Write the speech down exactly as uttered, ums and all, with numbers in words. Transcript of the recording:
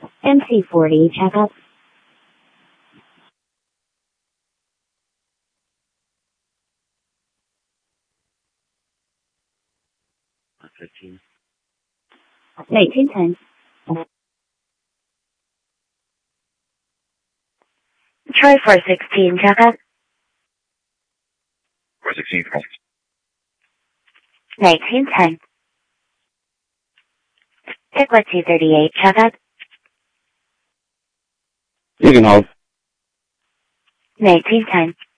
M C forty, checkup. fifteen. eighteen ten. Troy four sixteen, checkup. four sixteen. nineteen ten. Picklet two thirty-eight, checkup. You can hold. nineteen ten.